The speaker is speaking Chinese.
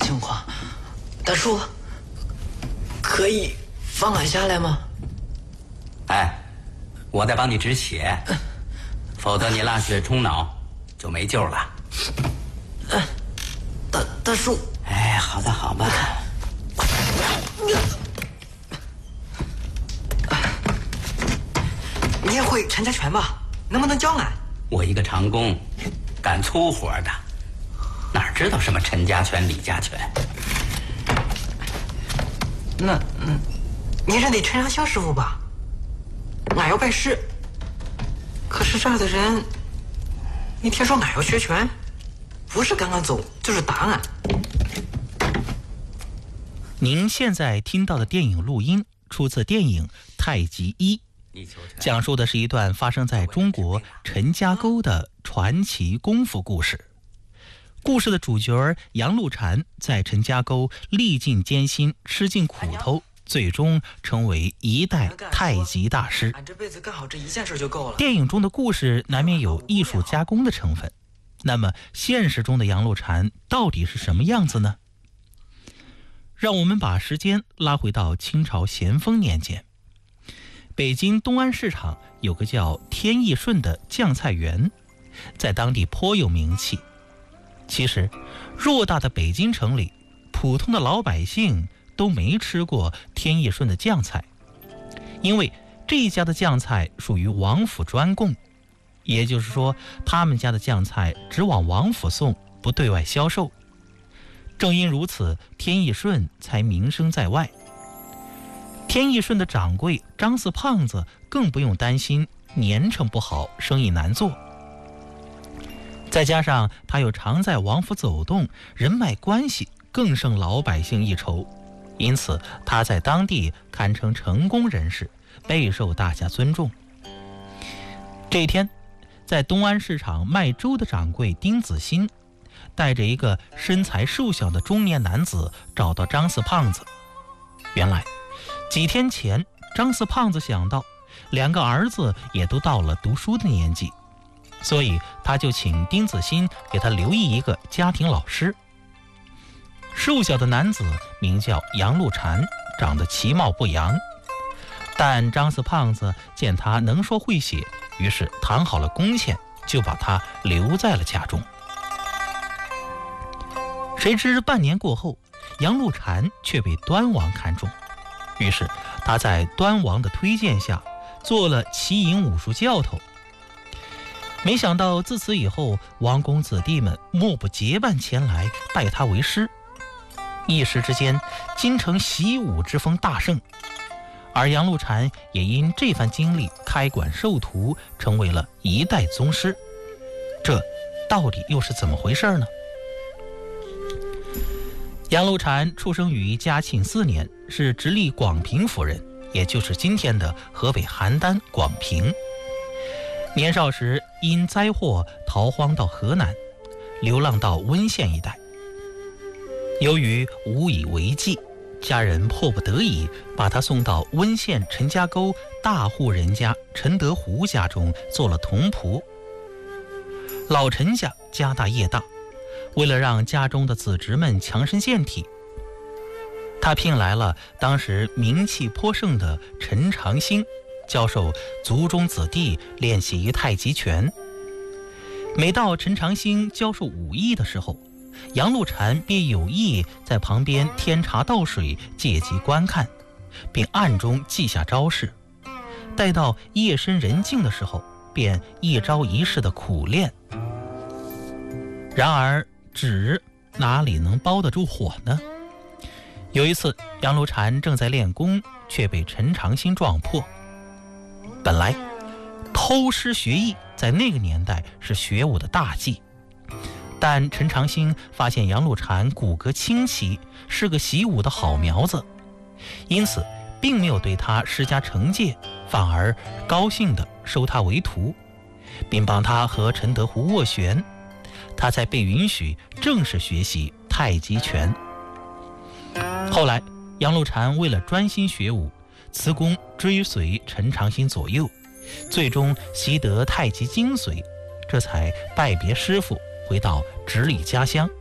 情况？大叔，可以放俺下来吗？ 哎，我得帮你止血，否则你烂血冲脑就没救了。 大叔， 哎，好的，好吧。 你也会陈家拳吧？能不能教俺？ 我一个长工，干粗活的，哪知道什么陈家拳、李家拳？ 那你认得陈长兴师傅吧？俺要拜师。可是这儿的人，你听说俺要学拳，不是赶俺走，就是打俺。 您现在听到的电影录音出自电影《太极一》，讲述的是一段发生在中国陈家沟的传奇功夫故事。故事的主角杨露禅在陈家沟历尽艰辛，吃尽苦头，最终成为一代太极大师。 俺这辈子干好这一件事就够了。 电影中的故事难免有艺术加工的成分，那么现实中的杨露禅到底是什么样子呢？让我们把时间拉回到清朝咸丰年间，北京东安市场有个叫天义顺的酱菜园，在当地颇有名气。其实偌大的北京城里，普通的老百姓都没吃过天义顺的酱菜，因为这一家的酱菜属于王府专供，也就是说他们家的酱菜只往王府送，不对外销售。正因如此，天义顺才名声在外。天义顺的掌柜张四胖子更不用担心年成不好，生意难做。再加上他又常在王府走动，人脉关系更胜老百姓一筹，因此他在当地堪称成功人士，备受大家尊重。这一天，在东安市场卖粥的掌柜丁子新带着一个身材瘦小的中年男子找到张四胖子。原来几天前，张四胖子想到两个儿子也都到了读书的年纪，所以他就请丁子新给他留意一个家庭老师。瘦小的男子名叫杨露禅，长得其貌不扬，但张四胖子见他能说会写，于是谈好了工钱，就把他留在了家中。谁知半年过后，杨露禅却被端王看中，于是他在端王的推荐下做了旗营武术教头。没想到自此以后，王公子弟们莫不结伴前来拜他为师，一时之间京城习武之风大盛，而杨露禅也因这番经历开馆授徒，成为了一代宗师。这到底又是怎么回事呢？杨露禅出生于嘉庆4年，是直隶广平府人，也就是今天的河北邯郸广平。年少时因灾祸逃荒到河南，流浪到温县一带。由于无以为继，家人迫不得已把他送到温县陈家沟大户人家陈德湖家中做了童仆。老陈家家大业大，为了让家中的子侄们强身健体，他聘来了当时名气颇盛的陈长兴，教授族中子弟练习太极拳。每到陈长兴教授武艺的时候，杨露禅便有意在旁边添茶倒水，借机观看，并暗中记下招式。待到夜深人静的时候，便一招一式的苦练。然而纸哪里能包得住火呢？有一次，杨露禅正在练功，却被陈长兴撞破。本来偷师学艺在那个年代是学武的大忌，但陈长兴发现杨露禅骨骼清奇，是个习武的好苗子，因此并没有对他施加惩戒，反而高兴地收他为徒，并帮他和陈德湖斡旋，他才被允许正式学习太极拳。后来杨露禅为了专心学武，辞工追随陈长兴左右，最终习得太极精髓，这才拜别师傅，回到直隶家乡。